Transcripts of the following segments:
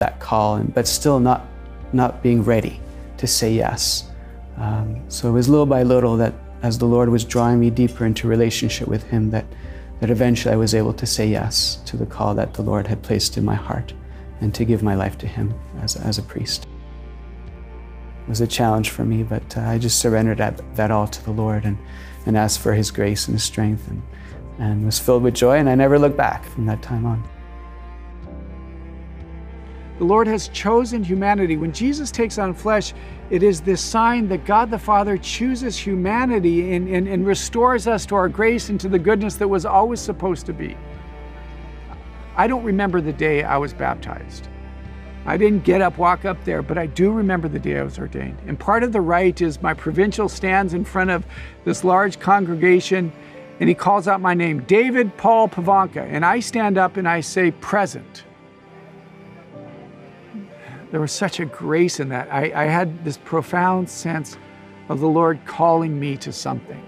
that call, but still not being ready to say yes. So it was little by little that as the Lord was drawing me deeper into relationship with Him, that eventually I was able to say yes to the call that the Lord had placed in my heart and to give my life to Him as a priest. It was a challenge for me, but I just surrendered that all to the Lord and asked for His grace and His strength and was filled with joy, and I never looked back from that time on. The Lord has chosen humanity. When Jesus takes on flesh, it is this sign that God the Father chooses humanity and restores us to our grace and to the goodness that was always supposed to be. I don't remember the day I was baptized. I didn't get up, walk up there, but I do remember the day I was ordained. And part of the rite is my provincial stands in front of this large congregation, and he calls out my name, David Paul Pivonka, and I stand up and I say, present. There was such a grace in that. I had this profound sense of the Lord calling me to something.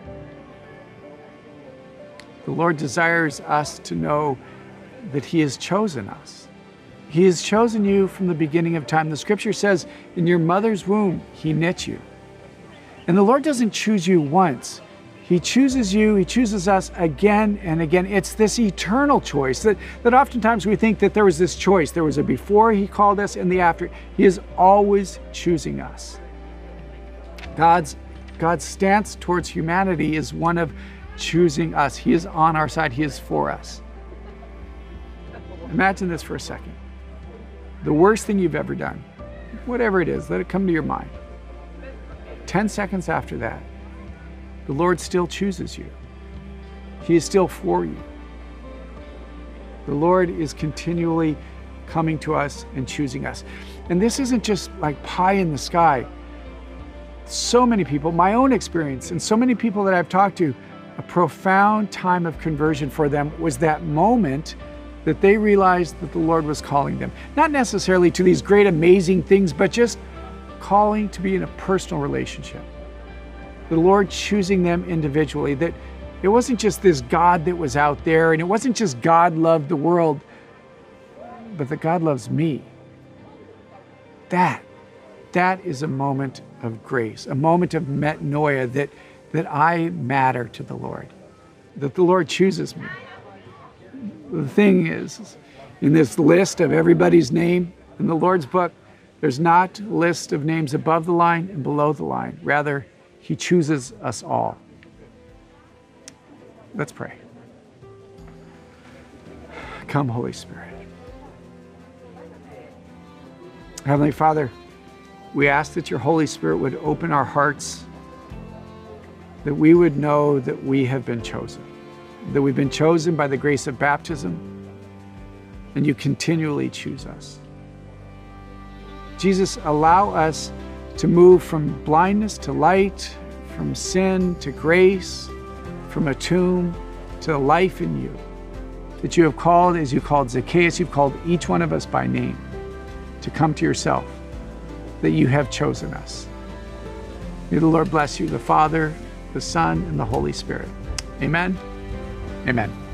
The Lord desires us to know that He has chosen us. He has chosen you from the beginning of time. The scripture says, in your mother's womb, He knit you. And the Lord doesn't choose you once. He chooses you, He chooses us again and again. It's this eternal choice that oftentimes we think that there was this choice. There was a before He called us and the after. He is always choosing us. God's stance towards humanity is one of choosing us. He is on our side. He is for us. Imagine this for a second. The worst thing you've ever done, whatever it is, let it come to your mind. 10 seconds after that, the Lord still chooses you. He is still for you. The Lord is continually coming to us and choosing us. And this isn't just like pie in the sky. So many people, my own experience, and so many people that I've talked to, a profound time of conversion for them was that moment that they realized that the Lord was calling them. Not necessarily to these great, amazing things, but just calling to be in a personal relationship. The Lord choosing them individually, that it wasn't just this God that was out there, and it wasn't just God loved the world, but that God loves me. That is a moment of grace, a moment of metanoia, that I matter to the Lord, that the Lord chooses me. The thing is, in this list of everybody's name in the Lord's book, there's not a list of names above the line and below the line. Rather, He chooses us all. Let's pray. Come, Holy Spirit. Heavenly Father, we ask that your Holy Spirit would open our hearts, that we would know that we have been chosen, that we've been chosen by the grace of baptism, and you continually choose us. Jesus, allow us to move from blindness to light, from sin to grace, from a tomb to life in you. That you have called, as you called Zacchaeus, you've called each one of us by name to come to yourself, that you have chosen us. May the Lord bless you, the Father, the Son, and the Holy Spirit. Amen. Amen.